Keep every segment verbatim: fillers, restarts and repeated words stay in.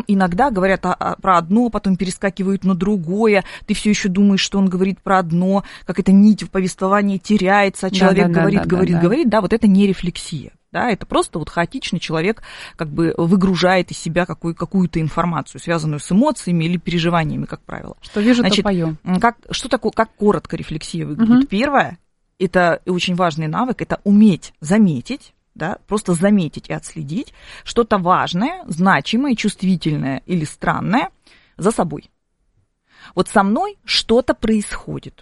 иногда говорят о, о, про одно, потом перескакивают на другое, ты все еще думаешь, что он говорит про одно, как эта нить в повествовании теряется, а человек да, да, говорит, да, говорит, да, говорит, да. да, вот это не рефлексия. Да, это просто вот хаотичный человек как бы выгружает из себя какую- какую-то информацию, связанную с эмоциями или переживаниями, как правило. Что вижу, Значит, то пою. Как, что такое, как коротко рефлексия выглядит? Угу. Первое, это очень важный навык, это уметь заметить, да, просто заметить и отследить что-то важное, значимое, чувствительное или странное за собой. Вот со мной что-то происходит.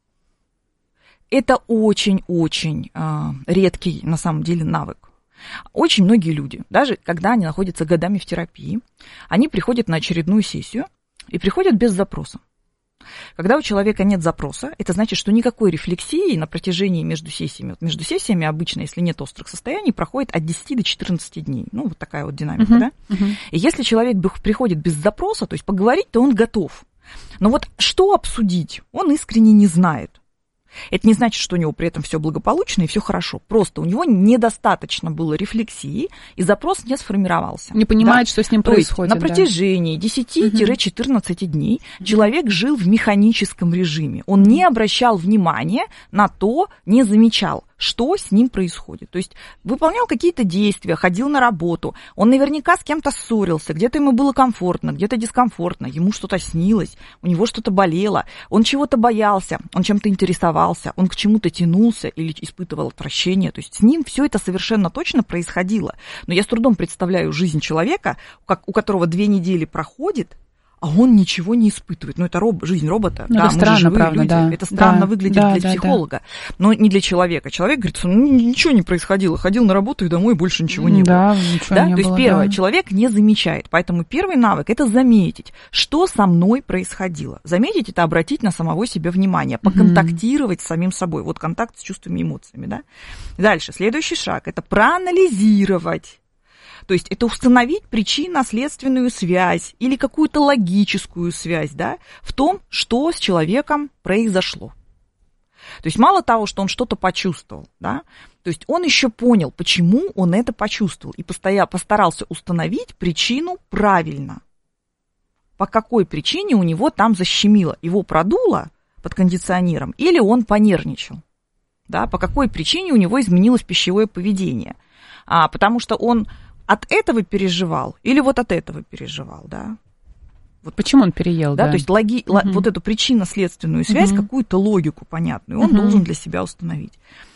Это очень-очень э, редкий, на самом деле, навык. Очень многие люди, даже когда они находятся годами в терапии, они приходят на очередную сессию и приходят без запроса. Когда у человека нет запроса, это значит, что никакой рефлексии на протяжении между сессиями, вот между сессиями обычно, если нет острых состояний, проходит от десяти до четырнадцати дней. Ну, вот такая вот динамика, uh-huh, да? Uh-huh. И если человек приходит без запроса, то есть поговорить, то он готов. Но вот что обсудить, он искренне не знает. Это не значит, что у него при этом все благополучно и все хорошо. Просто у него недостаточно было рефлексии, и запрос не сформировался. Не понимает, да? Что с ним То происходит. Есть на протяжении да. десяти-четырнадцати угу. дней человек жил в механическом режиме. Он не обращал внимания на то, не замечал, что с ним происходит. То есть выполнял какие-то действия, ходил на работу, он наверняка с кем-то ссорился, где-то ему было комфортно, где-то дискомфортно, ему что-то снилось, у него что-то болело, он чего-то боялся, он чем-то интересовался, он к чему-то тянулся или испытывал отвращение. То есть с ним все это совершенно точно происходило. Но я с трудом представляю жизнь человека, как, у которого две недели проходит, а он ничего не испытывает. Ну, это роб, жизнь робота. Ну, да, это мы странно, же живые правда, люди. да. Это странно да, выглядит да, для да, психолога, да. но не для человека. Человек говорит, что ну, ничего не происходило. Ходил на работу и домой, больше ничего не да, было. Ничего да, не то есть было, первое, да. человек не замечает. Поэтому первый навык – это заметить, что со мной происходило. Заметить – это обратить на самого себя внимание, поконтактировать mm-hmm. с самим собой. Вот контакт с чувствами и эмоциями. Да? Дальше, следующий шаг – это проанализировать. То есть это установить причинно-следственную связь или какую-то логическую связь, да, в том, что с человеком произошло. То есть мало того, что он что-то почувствовал, да, то есть он еще понял, почему он это почувствовал, и постоя- постарался установить причину правильно. По какой причине у него там защемило, его продуло под кондиционером или он понервничал, да, по какой причине у него изменилось пищевое поведение, а, потому что он от этого переживал или вот от этого переживал, да? Вот. Почему он переел, да? да? То есть логи, угу. вот эту причинно-следственную связь, угу. какую-то логику понятную, он угу. должен для себя установить.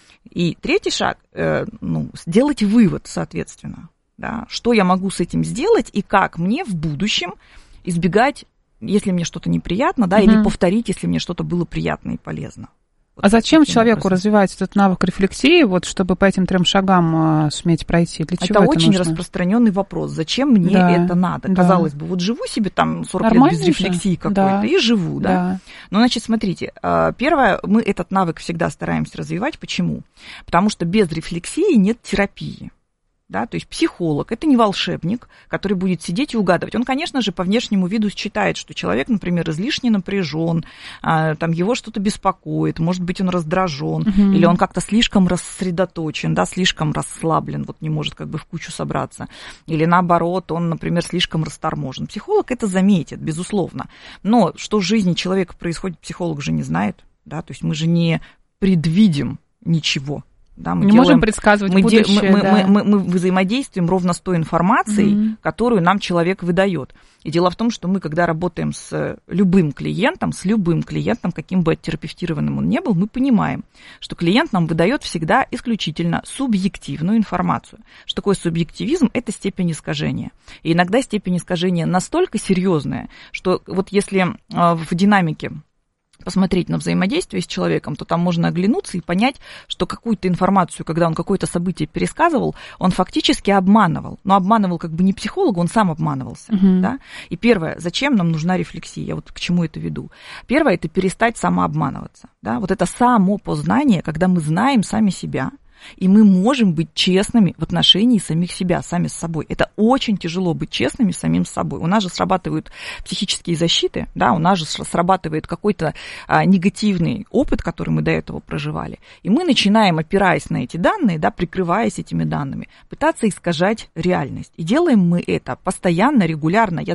И третий шаг, э, ну, сделать вывод, соответственно, да? Что я могу с этим сделать и как мне в будущем избегать, если мне что-то неприятно, да, угу. или повторить, если мне что-то было приятно и полезно. Вот а зачем человеку образом. развивать этот навык рефлексии, вот, чтобы по этим трем шагам а, суметь пройти? Для чего это, это очень нужно? Распространенный вопрос. Зачем мне да, это надо? да. Казалось бы, вот живу себе там сорок Нормально лет без рефлексии же? какой-то да. и живу, да? да. Ну, значит, смотрите, первое, мы этот навык всегда стараемся развивать. Почему? Потому что без рефлексии нет терапии. Да, то есть психолог – это не волшебник, который будет сидеть и угадывать. Он, конечно же, по внешнему виду считает, что человек, например, излишне напряжен, там его что-то беспокоит, может быть, он раздражен, угу. или он как-то слишком рассредоточен, да, слишком расслаблен, вот не может как бы в кучу собраться, или наоборот, он, например, слишком расторможен. Психолог это заметит, безусловно. Но что в жизни человека происходит, психолог же не знает, да, то есть мы же не предвидим ничего. Да, мы не делаем, можем предсказывать мы будущее. Де, мы, да. мы, мы, мы взаимодействуем ровно с той информацией, mm-hmm. которую нам человек выдает. И дело в том, что мы, когда работаем с любым клиентом, с любым клиентом, каким бы терапевтированным он ни был, мы понимаем, что клиент нам выдает всегда исключительно субъективную информацию. Что такое субъективизм? Это степень искажения. И иногда степень искажения настолько серьезная, что вот если в динамике посмотреть на взаимодействие с человеком, то там можно оглянуться и понять, что какую-то информацию, когда он какое-то событие пересказывал, он фактически обманывал. Но обманывал как бы не психолог, он сам обманывался. Uh-huh. Да? И первое, зачем нам нужна рефлексия? Я вот к чему это веду. Первое, это перестать самообманываться. Да? Вот это самопознание, когда мы знаем сами себя, и мы можем быть честными в отношении самих себя, сами с собой. Это очень тяжело быть честными с самим собой. У нас же срабатывают психические защиты, да, у нас же срабатывает какой-то а, негативный опыт, который мы до этого проживали. И мы начинаем, опираясь на эти данные, да, прикрываясь этими данными, пытаться искажать реальность. И делаем мы это постоянно, регулярно. Я